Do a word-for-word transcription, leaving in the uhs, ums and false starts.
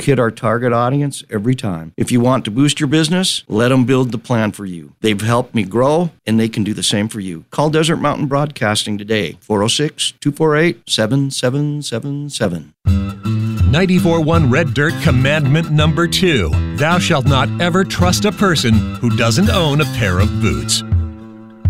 hit our target audience every time. If you want to boost your business, let them build the plan for you. They've helped me grow, and they can do the same for you. Call Desert Mountain Broadcasting today, four oh six, two four eight, seven seven seven seven. ninety-four one Red Dirt Commandment Number Two. Thou shalt not ever trust a person who doesn't own a pair of boots.